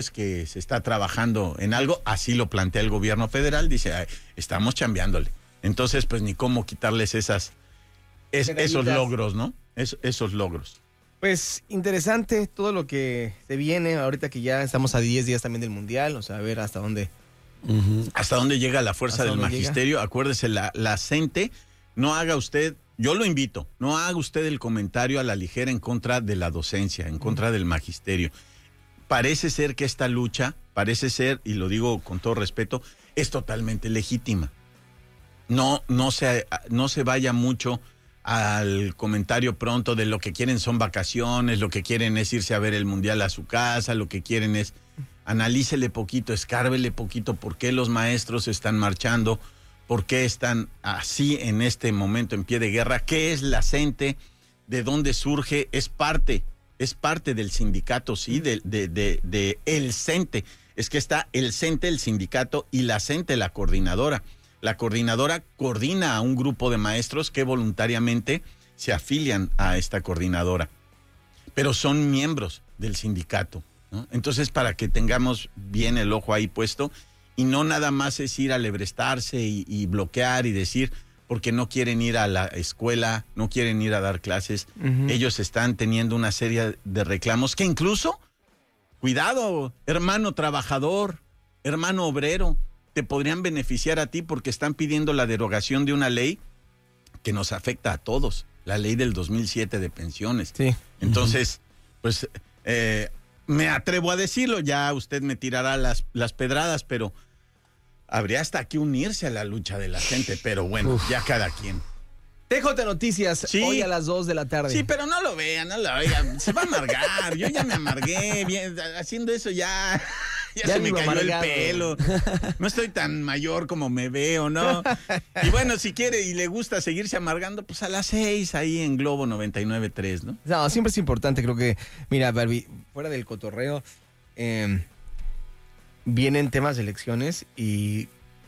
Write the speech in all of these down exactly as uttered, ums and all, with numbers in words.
que se está trabajando en algo, así lo plantea el gobierno federal, dice, ay, estamos chambeándole. Entonces, pues ni cómo quitarles esas, es, esos logros, ¿no? Es, esos logros. Pues interesante todo lo que se viene, ahorita que ya estamos a diez días también del Mundial, o sea, a ver hasta dónde... Uh-huh. Hasta dónde llega la fuerza del magisterio. Llega. Acuérdese, la, la gente, no haga usted, yo lo invito, no haga usted el comentario a la ligera en contra de la docencia, en contra uh-huh. del magisterio. Parece ser que esta lucha, parece ser, y lo digo con todo respeto, es totalmente legítima. No, no se, no se vaya mucho al comentario pronto de lo que quieren son vacaciones, lo que quieren es irse a ver el Mundial a su casa, lo que quieren es... Analícele poquito, escárbele poquito por qué los maestros están marchando, por qué están así en este momento en pie de guerra, qué es la CENTE, de dónde surge, es parte, es parte del sindicato, sí, de, de, de, de el CENTE. Es que está el CENTE, el sindicato, y la CENTE, la coordinadora. La coordinadora coordina a un grupo de maestros que voluntariamente se afilian a esta coordinadora, pero son miembros del sindicato, ¿no? Entonces, para que tengamos bien el ojo ahí puesto, y no nada más es ir a lebrestarse y, y bloquear y decir, porque no quieren ir a la escuela, no quieren ir a dar clases, uh-huh. ellos están teniendo una serie de reclamos que incluso, cuidado, hermano trabajador, hermano obrero, te podrían beneficiar a ti porque están pidiendo la derogación de una ley que nos afecta a todos, la ley del dos mil siete de pensiones. Sí. Entonces, uh-huh. pues... Eh, me atrevo a decirlo, ya usted me tirará las, las pedradas, pero habría hasta que unirse a la lucha de la gente, pero bueno, Uf. ya cada quien. T J Noticias, sí. hoy a las dos de la tarde. Sí, pero no lo vean, no lo vean, se va a amargar, yo ya me amargué, bien, haciendo eso ya, ya, ya se me cayó amargado. El pelo, no estoy tan mayor como me veo, ¿no? Y bueno, si quiere y le gusta seguirse amargando, pues a las seis ahí en Globo noventa y nueve punto tres, ¿no? No, siempre es importante, creo que, mira, Barbie, fuera del cotorreo, eh, vienen temas de elecciones y...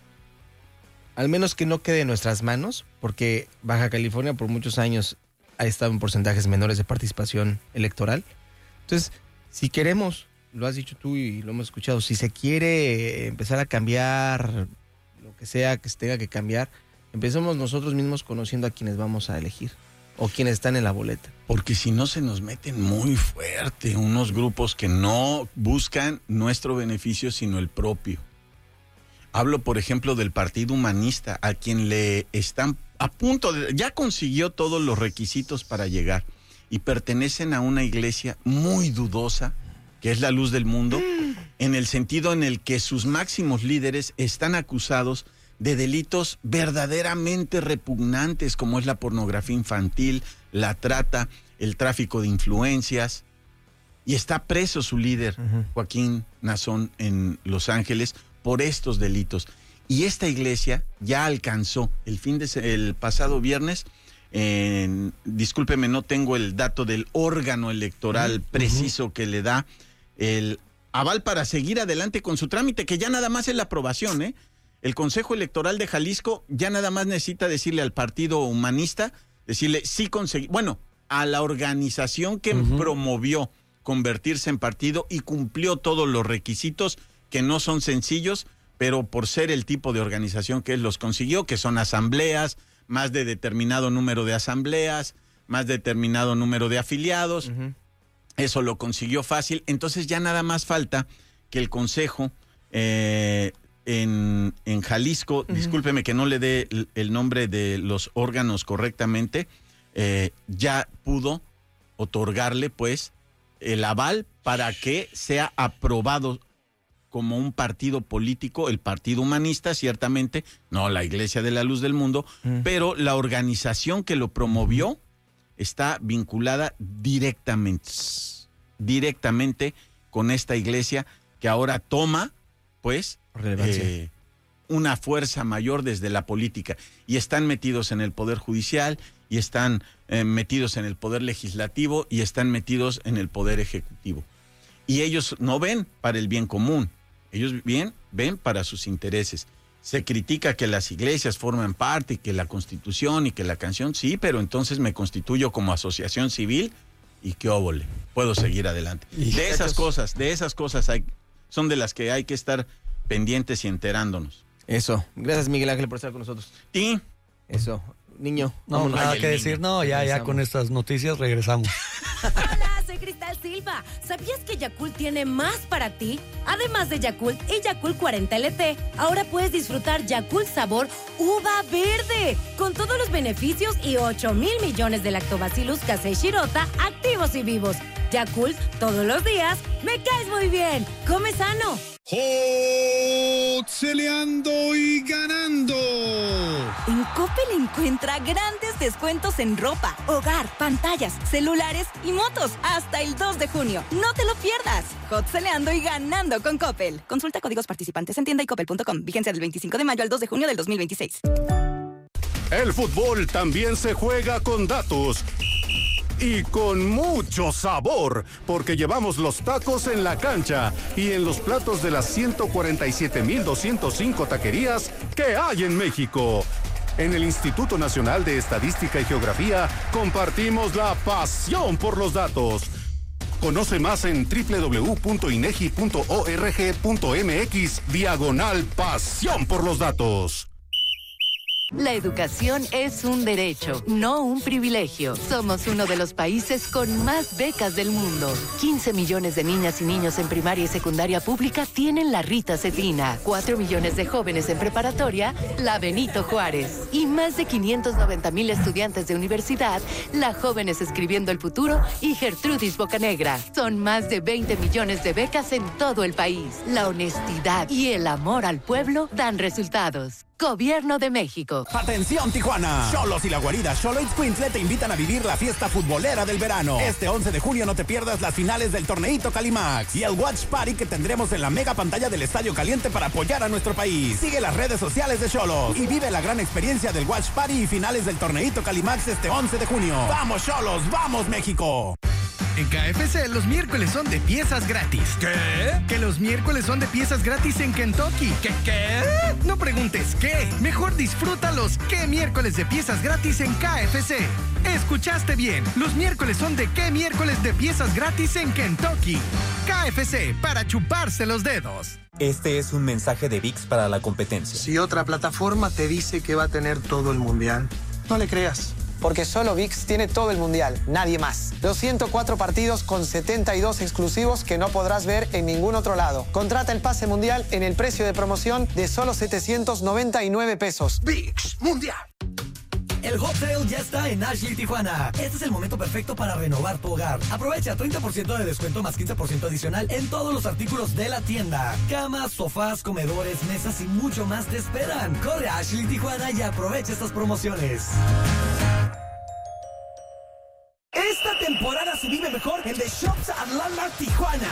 al menos que no quede en nuestras manos, porque Baja California por muchos años ha estado en porcentajes menores de participación electoral. Entonces, si queremos, lo has dicho tú y lo hemos escuchado, si se quiere empezar a cambiar lo que sea que se tenga que cambiar, empecemos nosotros mismos conociendo a quienes vamos a elegir o quienes están en la boleta. Porque si no se nos meten muy fuerte unos grupos que no buscan nuestro beneficio, sino el propio. Hablo, por ejemplo, del Partido Humanista, a quien le están a punto de... ya consiguió todos los requisitos para llegar y pertenecen a una iglesia muy dudosa, que es la Luz del Mundo, en el sentido en el que sus máximos líderes están acusados de delitos verdaderamente repugnantes, como es la pornografía infantil, la trata, el tráfico de influencias, y está preso su líder, uh-huh. Joaquín Nazón, en Los Ángeles, por estos delitos. Y esta iglesia ya alcanzó el fin de el pasado viernes, eh, discúlpeme, no tengo el dato del órgano electoral uh-huh. preciso que le da el aval para seguir adelante con su trámite, que ya nada más es la aprobación, ¿eh? El Consejo Electoral de Jalisco ya nada más necesita decirle al Partido Humanista, decirle sí conseguí, bueno, a la organización que uh-huh. promovió convertirse en partido y cumplió todos los requisitos, que no son sencillos, pero por ser el tipo de organización que él los consiguió, que son asambleas, más de determinado número de asambleas, más determinado número de afiliados, uh-huh. eso lo consiguió fácil. Entonces ya nada más falta que el Consejo eh, en, en Jalisco, uh-huh. discúlpeme que no le dé el, el nombre de los órganos correctamente, eh, ya pudo otorgarle pues el aval para que sea aprobado como un partido político, el Partido Humanista, ciertamente, no la Iglesia de la Luz del Mundo, mm. pero la organización que lo promovió está vinculada directamente, directamente con esta iglesia que ahora toma, pues, eh, una fuerza mayor desde la política. Y están metidos en el Poder Judicial, y están eh, metidos en el Poder Legislativo, y están metidos en el Poder Ejecutivo. Y ellos no ven para el bien común. Ellos bien ven para sus intereses. Se critica que las iglesias forman parte y que la Constitución y que la canción, sí, pero entonces me constituyo como asociación civil y qué óvole, puedo seguir adelante. De esas cosas, de esas cosas hay, son de las que hay que estar pendientes y enterándonos. Eso. Gracias, Miguel Ángel, por estar con nosotros. ¿Y? Eso. Niño, no, vámonos. nada Ay, que el decir, niño. no, ya, ya Regresamos. con estas noticias regresamos. Hola, soy Cristal Silva. ¿Sabías que Yakult tiene más para ti? Además de Yakult y Yakult cuarenta L T, ahora puedes disfrutar Yakult sabor uva verde, con todos los beneficios y ocho mil millones de lactobacillus casei shirota activos y vivos. Yakult, todos los días, me caes muy bien. Come sano. ¡Jotzeleando y ganando! En Coppel encuentra grandes descuentos en ropa, hogar, pantallas, celulares y motos hasta el dos de junio. No te lo pierdas. Jotzeleando y ganando con Coppel. Consulta códigos participantes en tienda y coppel punto com. Vigencia del veinticinco de mayo al dos de junio del dos mil veintiséis. El fútbol también se juega con datos. Y con mucho sabor, porque llevamos los tacos en la cancha y en los platos de las ciento cuarenta y siete mil doscientas cinco taquerías que hay en México. En el Instituto Nacional de Estadística y Geografía compartimos la pasión por los datos. Conoce más en doble u doble u doble u punto inegi punto org punto mx diagonal pasión por los datos. La educación es un derecho, no un privilegio. Somos uno de los países con más becas del mundo. quince millones de niñas y niños en primaria y secundaria pública tienen la Rita Cetina. cuatro millones de jóvenes en preparatoria, la Benito Juárez. Y más de quinientos noventa mil estudiantes de universidad, la Jóvenes Escribiendo el Futuro y Gertrudis Bocanegra. Son más de veinte millones de becas en todo el país. La honestidad y el amor al pueblo dan resultados. Gobierno de México. ¡Atención, Tijuana! Xolos y la guarida Xolo Ixcuintle te invitan a vivir la fiesta futbolera del verano. Este once de junio no te pierdas las finales del Torneito Calimax y el Watch Party que tendremos en la mega pantalla del Estadio Caliente para apoyar a nuestro país. Sigue las redes sociales de Xolos y vive la gran experiencia del Watch Party y finales del Torneito Calimax este once de junio. ¡Vamos, Xolos! ¡Vamos, México! En K F C los miércoles son de piezas gratis. ¿Qué? Que los miércoles son de piezas gratis en Kentucky. ¿Qué qué? No preguntes qué. Mejor disfruta los qué miércoles de piezas gratis en K F C. Escuchaste bien. Los miércoles son de qué miércoles de piezas gratis en Kentucky. K F C para chuparse los dedos. Este es un mensaje de V I X para la competencia. Si otra plataforma te dice que va a tener todo el mundial, no le creas. Porque solo V I X tiene todo el mundial, nadie más. Los ciento cuatro partidos con setenta y dos exclusivos que no podrás ver en ningún otro lado. Contrata el pase mundial en el precio de promoción de solo setecientos noventa y nueve pesos. V I X Mundial. El Hot Sale ya está en Ashley Tijuana. Este es el momento perfecto para renovar tu hogar. Aprovecha treinta por ciento de descuento más quince por ciento adicional en todos los artículos de la tienda. Camas, sofás, comedores, mesas y mucho más te esperan. Corre a Ashley Tijuana y aprovecha estas promociones. Esta temporada se vive mejor en The Shops at Landmark Tijuana.